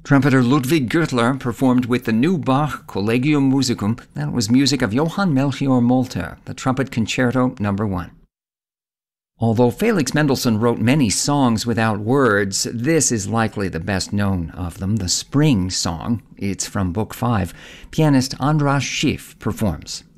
Trumpeter Ludwig Gürtler performed with the new Bach Collegium Musicum. That was music of Johann Melchior Molter, the Trumpet Concerto No. 1. Although Felix Mendelssohn wrote many songs without words, this is likely the best known of them, the Spring Song. It's from Book 5. Pianist Andras Schiff performs.